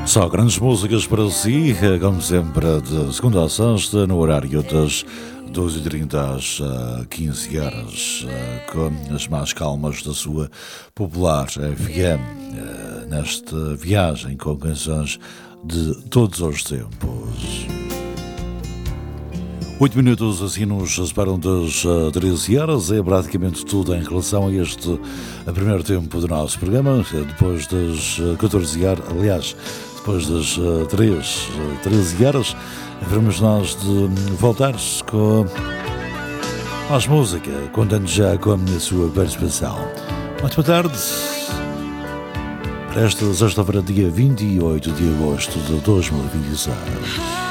Só grandes músicas para si, como sempre, de segunda a sexta, no horário das 12h30 às 15 horas, com as mais calmas da sua popular FM, nesta viagem com canções de todos os tempos. 8 minutos assim nos separam das 13 horas, é praticamente tudo em relação a este primeiro tempo do nosso programa, depois das 14 horas, aliás, depois das 13 horas, vamos nós de voltar com mais música, contando já com a sua participação. Muito boa tarde, para esta sexta-feira, dia 28 de agosto de 2026.